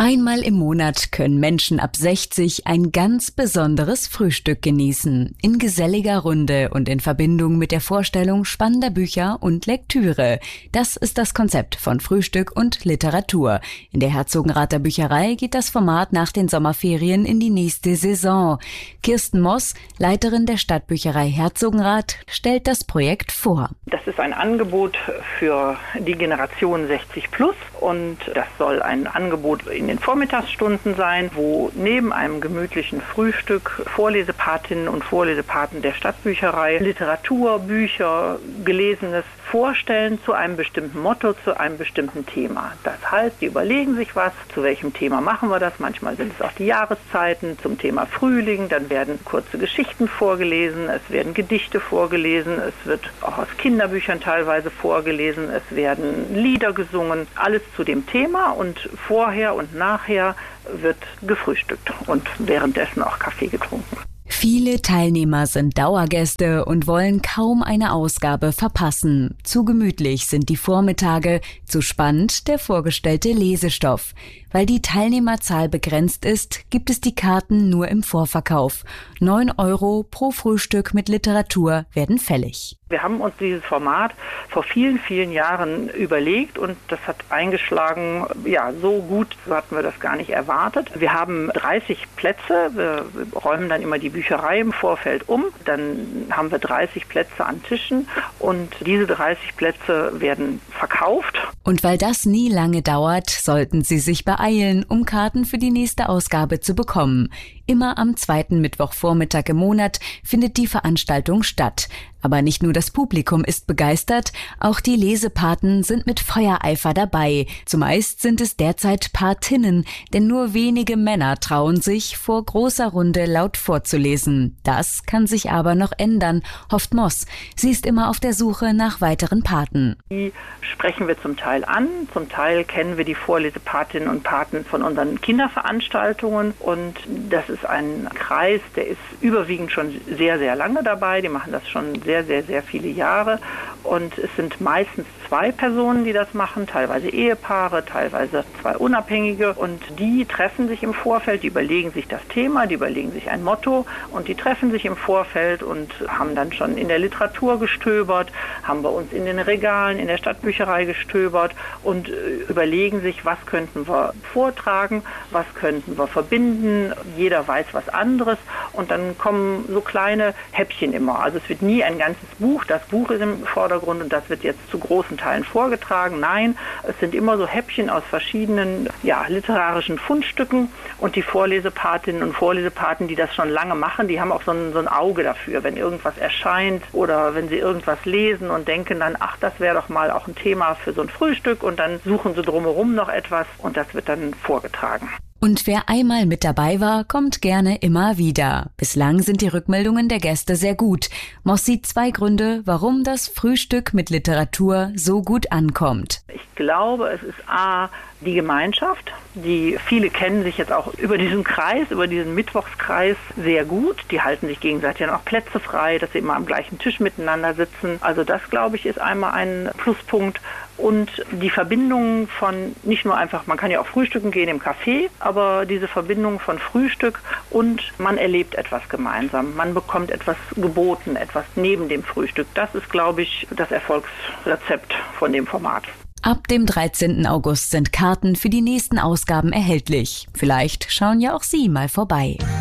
Einmal im Monat können Menschen ab 60 ein ganz besonderes Frühstück genießen. In geselliger Runde und in Verbindung mit der Vorstellung spannender Bücher und Lektüre. Das ist das Konzept von Frühstück und Literatur. In der Herzogenrather Bücherei geht das Format nach den Sommerferien in die nächste Saison. Kirsten Moss, Leiterin der Stadtbücherei Herzogenrath, stellt das Projekt vor. Das ist ein Angebot für die Generation 60 plus und das soll ein Angebot in den Vormittagsstunden sein, wo neben einem gemütlichen Frühstück Vorlesepatinnen und Vorlesepaten der Stadtbücherei Literatur, Bücher, Gelesenes vorstellen zu einem bestimmten Motto, zu einem bestimmten Thema. Das heißt, die überlegen sich was, zu welchem Thema machen wir das. Manchmal sind es auch die Jahreszeiten zum Thema Frühling. Dann werden kurze Geschichten vorgelesen, es werden Gedichte vorgelesen, es wird auch aus Kinderbüchern teilweise vorgelesen, es werden Lieder gesungen, alles zu dem Thema und vorher und nachher wird gefrühstückt und währenddessen auch Kaffee getrunken. Viele Teilnehmer sind Dauergäste und wollen kaum eine Ausgabe verpassen. Zu gemütlich sind die Vormittage, zu spannend der vorgestellte Lesestoff. Weil die Teilnehmerzahl begrenzt ist, gibt es die Karten nur im Vorverkauf. 9 € pro Frühstück mit Literatur werden fällig. Wir haben uns dieses Format vor vielen, vielen Jahren überlegt und das hat eingeschlagen, ja, so gut, so hatten wir das gar nicht erwartet. Wir haben 30 Plätze, wir räumen dann immer die Bücherei im Vorfeld um, dann haben wir 30 Plätze an Tischen und diese 30 Plätze werden verkauft. Und weil das nie lange dauert, sollten Sie sich beeilen, um Karten für die nächste Ausgabe zu bekommen. Immer am 2. Mittwochvormittag im Monat findet die Veranstaltung statt. Aber nicht nur das Publikum ist begeistert, auch die Lesepaten sind mit Feuereifer dabei. Zumeist sind es derzeit Patinnen, denn nur wenige Männer trauen sich, vor großer Runde laut vorzulesen. Das kann sich aber noch ändern, hofft Moss. Sie ist immer auf der Suche nach weiteren Paten. Die sprechen wir zum Teil an, zum Teil kennen wir die Vorlesepatinnen und Paten von unseren Kinderveranstaltungen und das ist ein Kreis, der ist überwiegend schon sehr, sehr lange dabei. Die machen das schon sehr, sehr, sehr viele Jahre und es sind meistens 2 Personen, die das machen, teilweise Ehepaare, teilweise 2 Unabhängige und die treffen sich im Vorfeld, die überlegen sich das Thema, die überlegen sich ein Motto und die treffen sich im Vorfeld und haben dann schon in der Literatur gestöbert, haben bei uns in den Regalen in der Stadtbücherei gestöbert und überlegen sich, was könnten wir vortragen, was könnten wir verbinden, jeder weiß was anderes und dann kommen so kleine Häppchen immer, also es wird nie ein ganzes Buch, das Buch ist im Vordergrund und das wird jetzt zu großen Teilen vorgetragen. Nein, es sind immer so Häppchen aus verschiedenen literarischen Fundstücken und die Vorlesepatinnen und Vorlesepaten, die das schon lange machen, die haben auch so ein Auge dafür, wenn irgendwas erscheint oder wenn sie irgendwas lesen und denken dann, ach, das wäre doch mal auch ein Thema für so ein Frühstück und dann suchen sie drumherum noch etwas und das wird dann vorgetragen. Und wer einmal mit dabei war, kommt gerne immer wieder. Bislang sind die Rückmeldungen der Gäste sehr gut. Moss sieht 2 Gründe, warum das Frühstück mit Literatur so gut ankommt. Ich glaube, es ist A, die Gemeinschaft. Viele kennen sich jetzt auch über diesen Kreis, über diesen Mittwochskreis sehr gut. Die halten sich gegenseitig dann auch Plätze frei, dass sie immer am gleichen Tisch miteinander sitzen. Also das, glaube ich, ist einmal ein Pluspunkt. Und die Verbindung von nicht nur einfach, man kann ja auch frühstücken gehen im Café, aber diese Verbindung von Frühstück und man erlebt etwas gemeinsam. Man bekommt etwas geboten, etwas neben dem Frühstück. Das ist, glaube ich, das Erfolgsrezept von dem Format. Ab dem 13. August sind Karten für die nächsten Ausgaben erhältlich. Vielleicht schauen ja auch Sie mal vorbei.